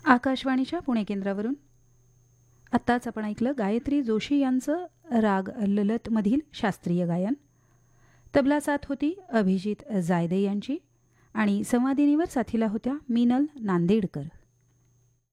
आकाशवाणीच्या पुणे केंद्रावरून आत्ताच आपण ऐकलं गायत्री जोशी यांचं राग ललतमधील शास्त्रीय गायन. तबला साथ होती अभिजित जायदे यांची आणि संवादिनीवर साथीला होत्या मीनल नांदेडकर.